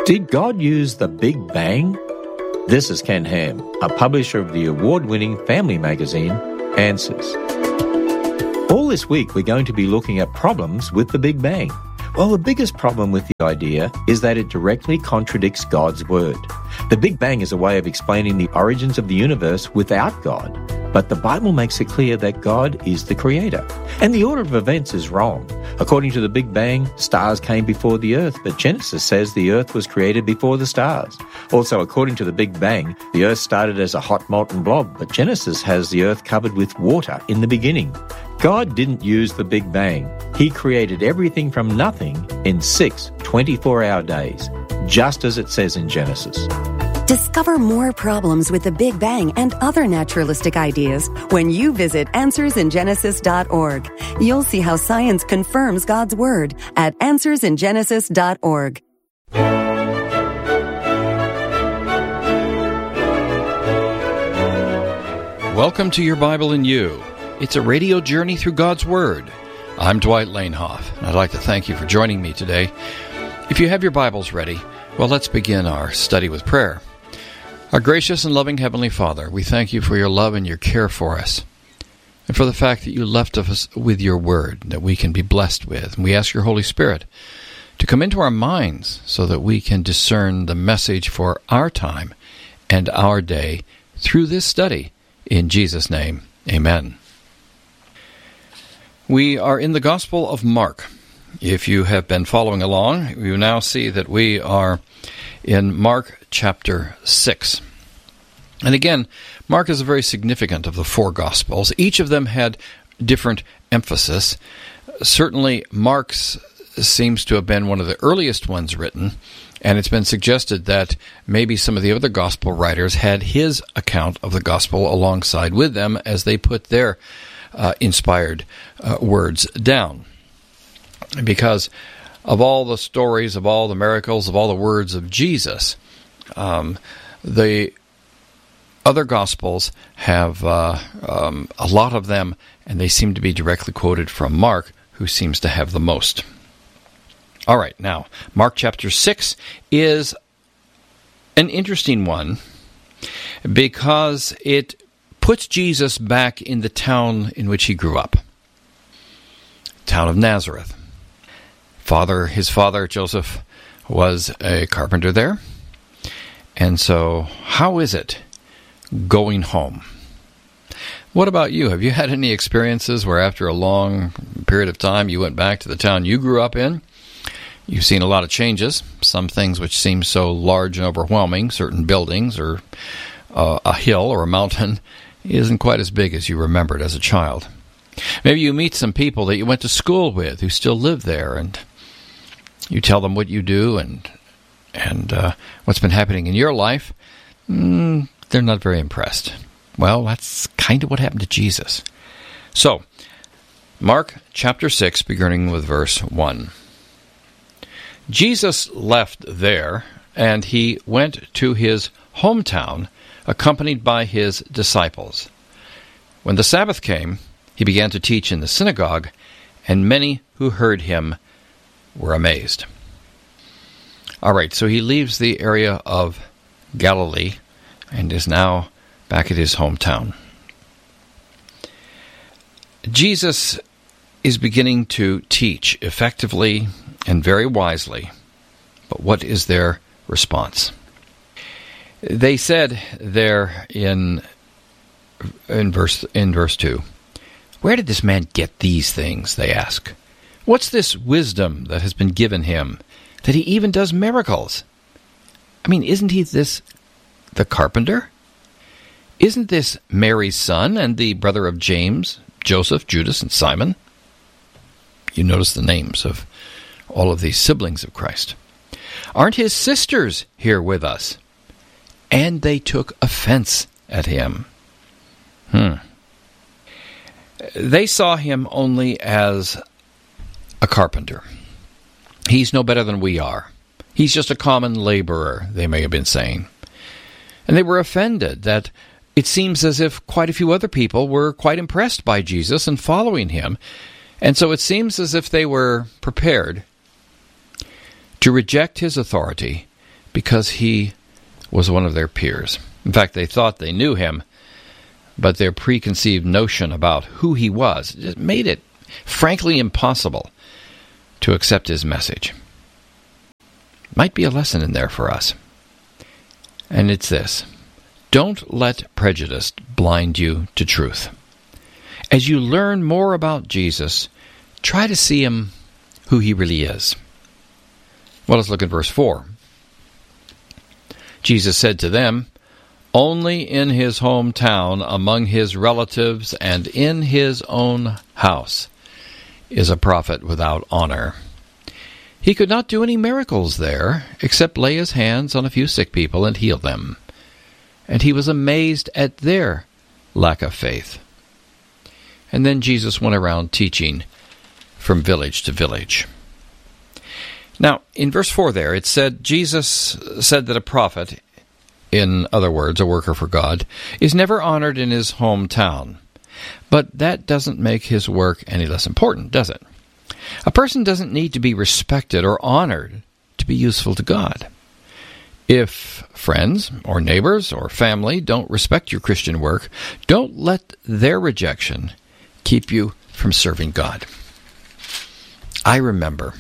Did God use the Big Bang? This is Ken Ham, a publisher of the award-winning family magazine, Answers. All this week, we're going to be looking at problems with the Big Bang. Well, the biggest problem with the idea is that it directly contradicts God's Word. The Big Bang is a way of explaining the origins of the universe without God, but the Bible makes it clear that God is the Creator. And the order of events is wrong. According to the Big Bang, stars came before the Earth, but Genesis says the Earth was created before the stars. Also, according to the Big Bang, the Earth started as a hot molten blob, but Genesis has the Earth covered with water in the beginning. God didn't use the Big Bang. He created everything from nothing in 6 24-hour days, just as it says in Genesis. Discover more problems with the Big Bang and other naturalistic ideas when you visit AnswersInGenesis.org. You'll see how science confirms God's Word at AnswersInGenesis.org. Welcome to Your Bible in You. It's a radio journey through God's Word. I'm Dwight Lanehoff, and I'd like to thank you for joining me today. If you have your Bibles ready, well, let's begin our study with prayer. Our gracious and loving Heavenly Father, we thank you for your love and your care for us, and for the fact that you left us with your Word that we can be blessed with. And we ask your Holy Spirit to come into our minds so that we can discern the message for our time and our day through this study. In Jesus' name, amen. We are in the Gospel of Mark. If you have been following along, you now see that we are in Mark chapter 6. And again, Mark is very significant of the four Gospels. Each of them had different emphasis. Certainly, Mark's seems to have been one of the earliest ones written, and it's been suggested that maybe some of the other Gospel writers had his account of the Gospel alongside with them as they put their inspired words down. Because of all the stories, of all the miracles, of all the words of Jesus, the other Gospels have a lot of them, and they seem to be directly quoted from Mark, who seems to have the most. All right, now, Mark chapter 6 is an interesting one because it puts Jesus back in the town in which he grew up, town of Nazareth. His father, Joseph, was a carpenter there. And so, how is it going home? What about you? Have you had any experiences where after a long period of time you went back to the town you grew up in? You've seen a lot of changes, some things which seem so large and overwhelming, certain buildings or a hill or a mountain isn't quite as big as you remembered as a child. Maybe you meet some people that you went to school with who still live there, and you tell them what you do and what's been happening in your life. They're not very impressed. Well, that's kind of what happened to Jesus. So, Mark chapter 6, beginning with verse 1. Jesus left there, and he went to his hometown, accompanied by his disciples. When the Sabbath came, he began to teach in the synagogue, and many who heard him were amazed. All right, so he leaves the area of Galilee and is now back at his hometown. Jesus is beginning to teach effectively and very wisely, but what is their response? They said there in verse 2, "Where did this man get these things?" they ask. "What's this wisdom that has been given him, that he even does miracles? I mean, isn't he this the carpenter? Isn't this Mary's son and the brother of James, Joseph, Judas, and Simon?" You notice the names of all of these siblings of Christ. "Aren't his sisters here with us?" And they took offense at him. They saw him only as a carpenter. He's no better than we are. He's just a common laborer, they may have been saying. And they were offended that it seems as if quite a few other people were quite impressed by Jesus and following him. And so it seems as if they were prepared to reject his authority because he was one of their peers. In fact, they thought they knew him, but their preconceived notion about who he was just made it frankly impossible to accept his message. Might be a lesson in there for us. And it's this: don't let prejudice blind you to truth. As you learn more about Jesus, try to see him who he really is. Well, let's look at verse 4. Jesus said to them, "Only in his hometown, among his relatives, and in his own house is a prophet without honor." He could not do any miracles there, except lay his hands on a few sick people and heal them. And he was amazed at their lack of faith. And then Jesus went around teaching from village to village. Now, in verse 4 there, it said, Jesus said that a prophet, in other words, a worker for God, is never honored in his hometown. But that doesn't make his work any less important, does it? A person doesn't need to be respected or honored to be useful to God. If friends or neighbors or family don't respect your Christian work, don't let their rejection keep you from serving God. I remember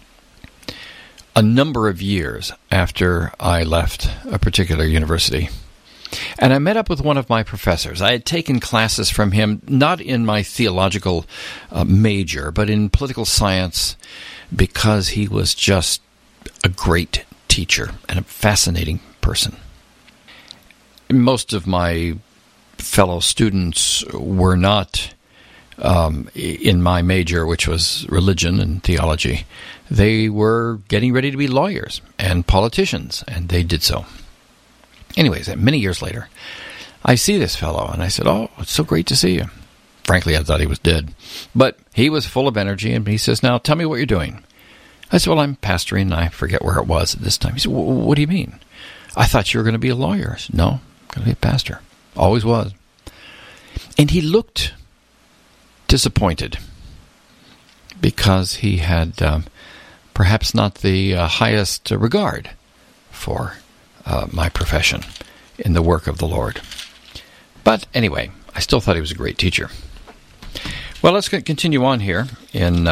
a number of years after I left a particular university, and I met up with one of my professors. I had taken classes from him, not in my theological major, but in political science, because he was just a great teacher and a fascinating person. Most of my fellow students were not in my major, which was religion and theology. They were getting ready to be lawyers and politicians, and they did so. Anyways, many years later, I see this fellow, and I said, "Oh, it's so great to see you." Frankly, I thought he was dead. But he was full of energy, and he says, "Now, tell me what you're doing." I said, "Well, I'm pastoring," and I forget where it was at this time. He said, "What do you mean? I thought you were going to be a lawyer." I said, "No, I'm going to be a pastor." Always was. And he looked disappointed because he had perhaps not the highest regard for my profession in the work of the Lord. But anyway, I still thought he was a great teacher. Well, let's continue on here in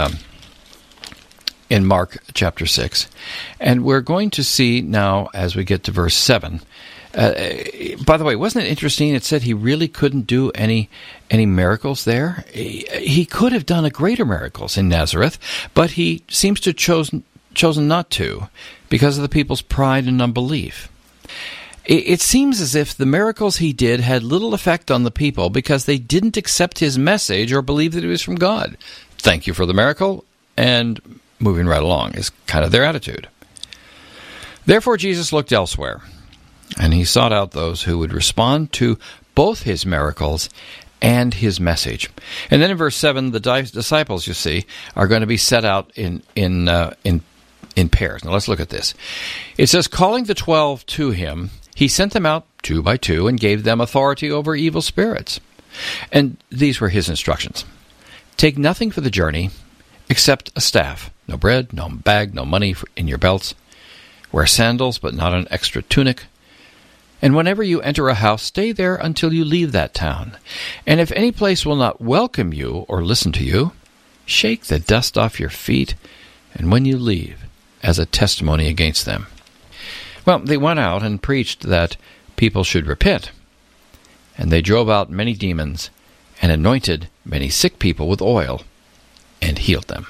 Mark chapter 6. And we're going to see now, as we get to verse 7. By the way, wasn't it interesting? It said he really couldn't do any miracles there. He could have done a greater miracles in Nazareth, but he seems to have chosen not to because of the people's pride and unbelief. It seems as if the miracles he did had little effect on the people because they didn't accept his message or believe that it was from God. Thank you for the miracle, and moving right along is kind of their attitude. Therefore, Jesus looked elsewhere, and he sought out those who would respond to both his miracles and his message. And then in verse 7, the disciples, you see, are going to be set out in pairs. Now let's look at this. It says, calling the 12 to him, he sent them out 2 by 2 and gave them authority over evil spirits. And these were his instructions. Take nothing for the journey except a staff. No bread, no bag, no money in your belts. Wear sandals, but not an extra tunic. And whenever you enter a house, stay there until you leave that town. And if any place will not welcome you or listen to you, shake the dust off your feet, and when you leave, as a testimony against them. Well, they went out and preached that people should repent. And they drove out many demons and anointed many sick people with oil and healed them.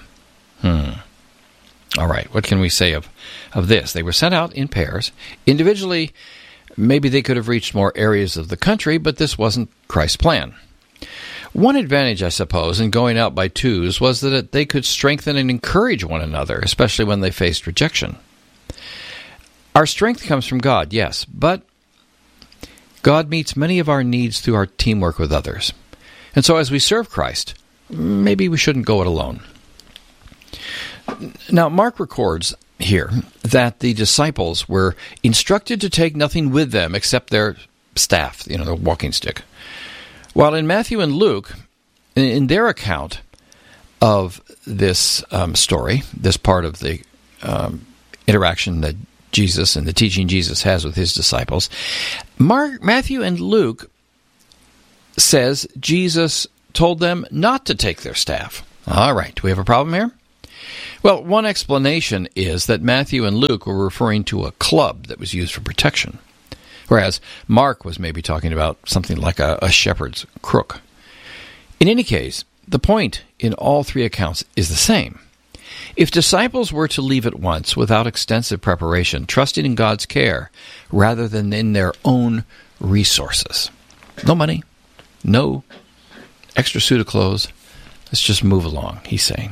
All right, what can we say of this? They were sent out in pairs. Individually, maybe they could have reached more areas of the country, but this wasn't Christ's plan. One advantage, I suppose, in going out by twos was that they could strengthen and encourage one another, especially when they faced rejection. Our strength comes from God, yes, but God meets many of our needs through our teamwork with others. And so as we serve Christ, maybe we shouldn't go it alone. Now, Mark records here that the disciples were instructed to take nothing with them except their staff, their walking stick. While in Matthew and Luke, in their account of this story, this part of the interaction that Jesus and the teaching Jesus has with his disciples. Matthew and Luke says Jesus told them not to take their staff. All right, do we have a problem here? Well, one explanation is that Matthew and Luke were referring to a club that was used for protection, whereas Mark was maybe talking about something like a shepherd's crook. In any case, the point in all three accounts is the same. If disciples were to leave at once without extensive preparation, trusting in God's care rather than in their own resources, no money, no extra suit of clothes, let's just move along, he's saying.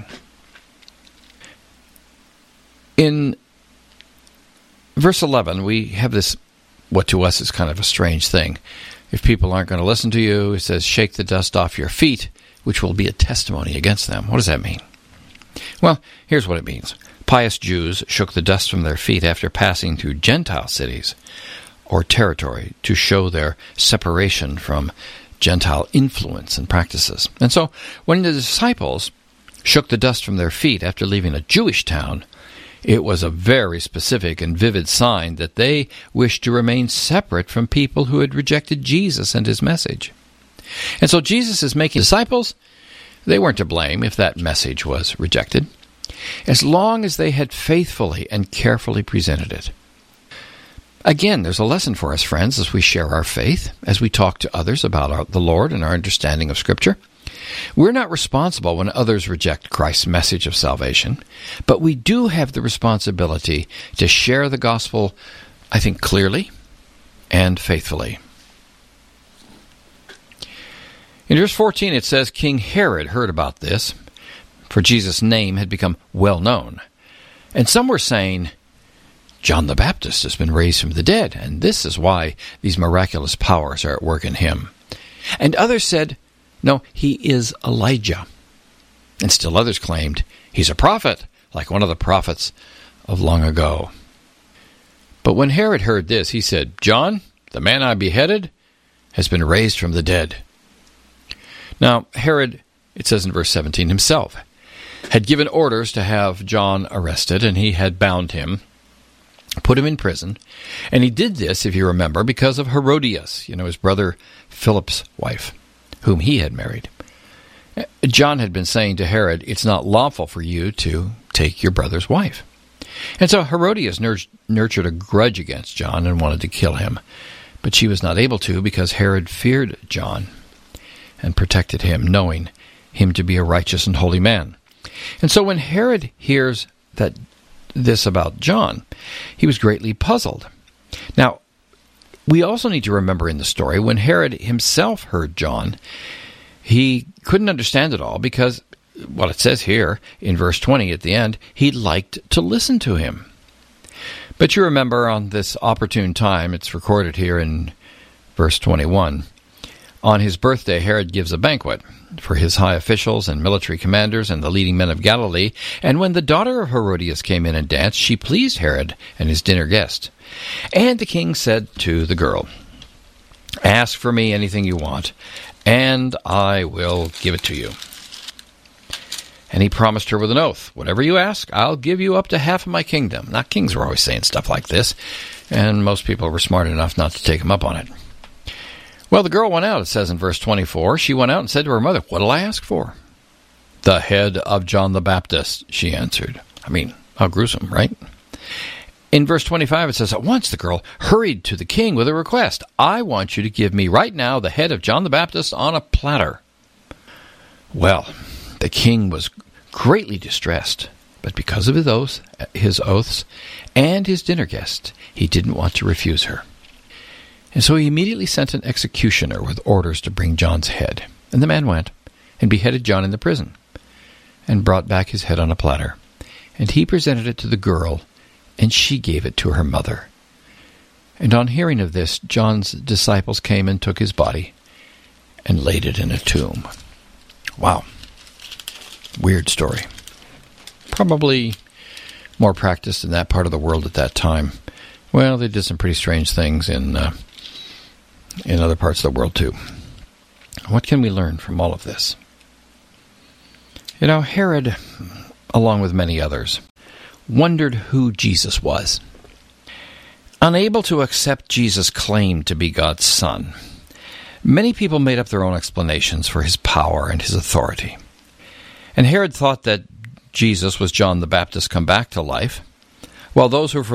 In verse 11, we have this, what to us is kind of a strange thing. If people aren't going to listen to you, it says, shake the dust off your feet, which will be a testimony against them. What does that mean? Well, here's what it means. Pious Jews shook the dust from their feet after passing through Gentile cities or territory to show their separation from Gentile influence and practices. And so, when the disciples shook the dust from their feet after leaving a Jewish town, it was a very specific and vivid sign that they wished to remain separate from people who had rejected Jesus and his message. And so Jesus is making disciples. They weren't to blame if that message was rejected, as long as they had faithfully and carefully presented it. Again, there's a lesson for us, friends, as we share our faith, as we talk to others about the Lord and our understanding of Scripture. We're not responsible when others reject Christ's message of salvation, but we do have the responsibility to share the gospel, I think, clearly and faithfully. In verse 14 it says, King Herod heard about this, for Jesus' name had become well known. And some were saying, John the Baptist has been raised from the dead, and this is why these miraculous powers are at work in him. And others said, no, he is Elijah. And still others claimed, he's a prophet, like one of the prophets of long ago. But when Herod heard this, he said, John, the man I beheaded, has been raised from the dead. Now, Herod, it says in verse 17, himself had given orders to have John arrested, and he had bound him, put him in prison. And he did this, if you remember, because of Herodias, his brother Philip's wife, whom he had married. John had been saying to Herod, it's not lawful for you to take your brother's wife. And so Herodias nurtured a grudge against John and wanted to kill him. But she was not able to because Herod feared John and protected him, knowing him to be a righteous and holy man. And so when Herod hears this about John, he was greatly puzzled. Now, we also need to remember in the story, when Herod himself heard John, he couldn't understand it all because, well, it says here in verse 20 at the end, he liked to listen to him. But you remember on this opportune time, it's recorded here in verse 21, on his birthday, Herod gives a banquet for his high officials and military commanders and the leading men of Galilee. And when the daughter of Herodias came in and danced, she pleased Herod and his dinner guest. And the king said to the girl, ask for me anything you want, and I will give it to you. And he promised her with an oath, whatever you ask, I'll give you up to half of my kingdom. Now, kings were always saying stuff like this, and most people were smart enough not to take him up on it. Well, the girl went out, it says in verse 24. She went out and said to her mother, what'll I ask for? The head of John the Baptist, she answered. I mean, how gruesome, right? In verse 25, it says, at once the girl hurried to the king with a request. I want you to give me right now the head of John the Baptist on a platter. Well, the king was greatly distressed, but because of his oaths, and his dinner guest, he didn't want to refuse her. And so he immediately sent an executioner with orders to bring John's head. And the man went and beheaded John in the prison and brought back his head on a platter. And he presented it to the girl, and she gave it to her mother. And on hearing of this, John's disciples came and took his body and laid it in a tomb. Wow. Weird story. Probably more practiced in that part of the world at that time. Well, they did some pretty strange things in other parts of the world too. What can we learn from all of this? Herod, along with many others, wondered who Jesus was. Unable to accept Jesus' claim to be God's Son, many people made up their own explanations for his power and his authority. And Herod thought that Jesus was John the Baptist come back to life, while those who were